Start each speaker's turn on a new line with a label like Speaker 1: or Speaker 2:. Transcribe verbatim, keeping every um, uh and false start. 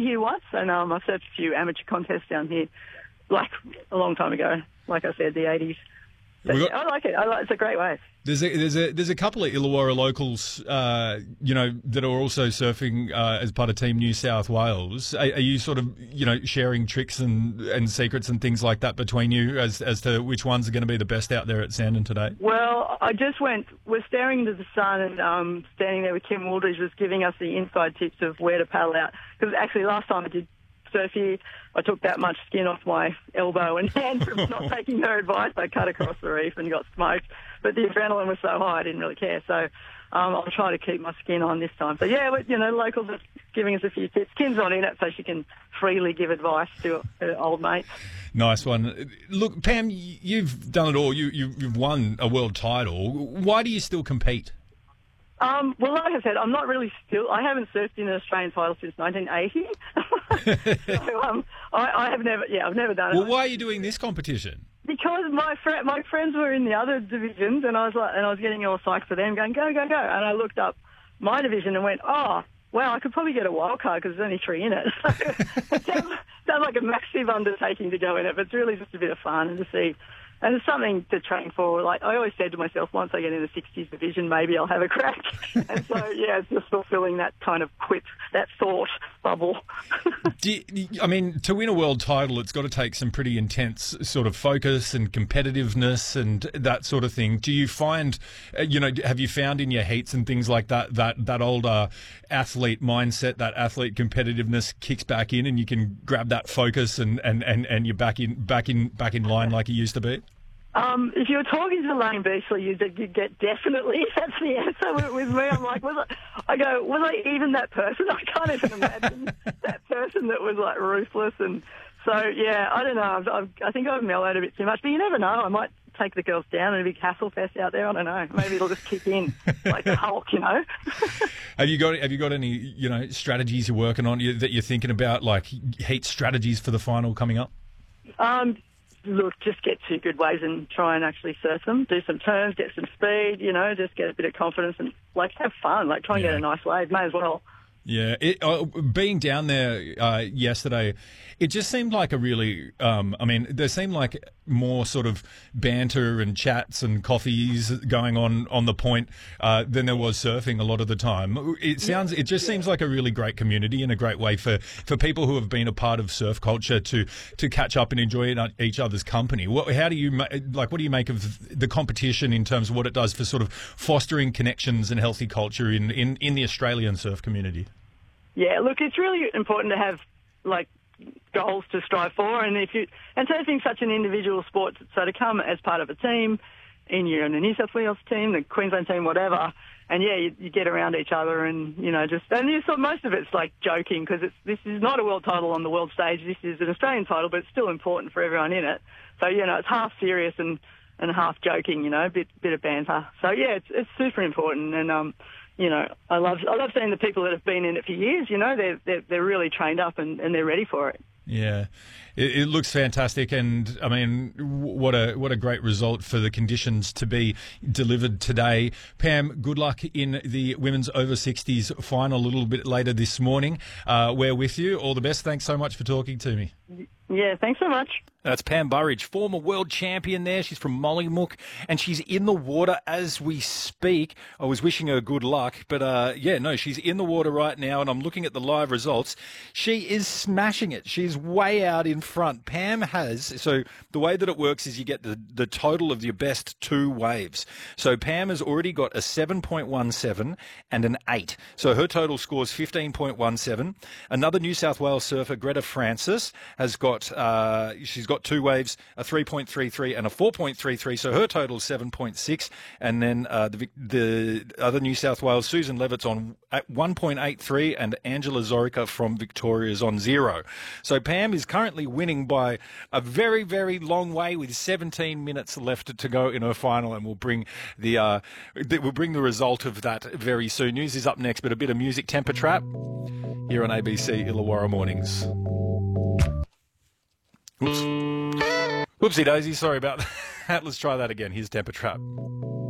Speaker 1: here once, and um, I've surfed a few amateur contests down here, like a long time ago. Like I said, the eighties. But,
Speaker 2: got,
Speaker 1: yeah, I like it. I like, it's a great wave.
Speaker 2: There's a there's a there's a couple of Illawarra locals, uh, you know, that are also surfing uh, as part of Team New South Wales. Are, are you sort of, you know, sharing tricks and, and secrets and things like that between you as as to which ones are going to be the best out there at Sandon today?
Speaker 1: Well, I just went. We're staring into the sun, and um, standing there with Kim Wooldridge was giving us the inside tips of where to paddle out. Because actually, last time I did surf here, I took that much skin off my elbow and hand from not taking her advice. I cut across the reef and got smoked. But the adrenaline was so high, I didn't really care. So um, I'll try to keep my skin on this time. So, yeah, but, you know, locals are giving us a few tips. Kim's not in it, so she can freely give advice to her old mates.
Speaker 2: Nice one. Look, Pam, you've done it all. You, you, you've won a world title. Why do you still compete?
Speaker 1: Um, well, like I said, I'm not really still. I haven't surfed in an Australian title since nineteen eighty. so um, I, I have never. Yeah, I've never done it.
Speaker 2: Well, why are you doing this competition?
Speaker 1: Because my fr- my friends were in the other divisions, and I was like, and I was getting all psyched for them, going go go go, and I looked up my division and went, oh, wow, I could probably get a wild card because there's only three in it. So it sounds, sounds like a massive undertaking to go in it, but it's really just a bit of fun and to see. And it's something to train for. Like I always said to myself, once I get in the sixties division, maybe I'll have a crack. And so, yeah, it's just fulfilling that kind of quip, that thought bubble.
Speaker 2: Do you, I mean, to win a world title, it's got to take some pretty intense sort of focus and competitiveness and that sort of thing. Do you find, you know, have you found in your heats and things like that, that, that older athlete mindset, that athlete competitiveness kicks back in and you can grab that focus and, and, and, and you're back in, back in, back in line like you used to be?
Speaker 1: Um, if you were talking to Lane Beachley, you'd, you'd get definitely. That's the answer. With, with me, I'm like, was I, I go, was I even that person? I can't even imagine that person that was like ruthless. And so, yeah, I don't know. I've, I've, I think I've mellowed a bit too much, but you never know. I might take the girls down in a big hassle fest out there. I don't know. Maybe it'll just kick in like the Hulk, you know.
Speaker 2: have you got Have you got any, you know, strategies you're working on that you're thinking about, like heat strategies for the final coming up?
Speaker 1: Um. Look, just get two good waves and try and actually surf them. Do some turns, get some speed, you know, just get a bit of confidence and, like, have fun. Like, try and
Speaker 2: yeah.
Speaker 1: get a nice wave. May as well.
Speaker 2: Yeah, it, uh, being down there uh, yesterday, it just seemed like a really, um, I mean, there seemed like more sort of banter and chats and coffees going on on the point uh, than there was surfing a lot of the time. It sounds, it just seems like a really great community and a great way for, for people who have been a part of surf culture to to catch up and enjoy each other's company. What, how do you like? What do you make of the competition in terms of what it does for sort of fostering connections and healthy culture in, in, in the Australian surf community?
Speaker 1: Yeah, look, it's really important to have, like, goals to strive for, and if you and surfing's such an individual sport, so to come as part of a team, in your in the New South Wales team, the Queensland team, whatever, and yeah, you, you get around each other, and you know, just and you, so most of it's like joking because it's this is not a world title on the world stage. This is an Australian title, but it's still important for everyone in it. So you know, it's half serious and and half joking, you know, a bit bit of banter. So yeah, it's it's super important, and um. You know, I love I love seeing the people that have been in it for years. You know, they're they're, they're really trained up and, and they're ready for it.
Speaker 2: Yeah, it, it looks fantastic, and I mean, what a what a great result for the conditions to be delivered today. Pam, good luck in the women's over sixties final a little bit later this morning. Uh, we're with you. All the best. Thanks so much for talking to me.
Speaker 1: Yeah, thanks so much.
Speaker 2: That's Pam Burridge, former world champion there. She's from Mollymook, and she's in the water as we speak. I was wishing her good luck, but uh, yeah, no, she's in the water right now, and I'm looking at the live results. She is smashing it. She's way out in front. Pam has, so the way that it works is you get the, the total of your best two waves. So Pam has already got a seven point one seven and an eight. So her total score is fifteen point one seven. Another New South Wales surfer, Greta Francis, has got, uh, she's got two waves, a three point three three and a four point three three, so her total is seven point six. And then uh, the, the other New South Wales, Susan Levitt's on at one point eight three, and Angela Zorica from Victoria is on zero. So Pam is currently winning by a very, very long way with seventeen minutes left to go in her final, and we'll bring the uh, we'll bring the result of that very soon. News is up next, but a bit of music, Temper Trap, here on A B C Illawarra Mornings. Oops. Whoopsie daisy, sorry about that. Let's try that again. Here's Temper Trap.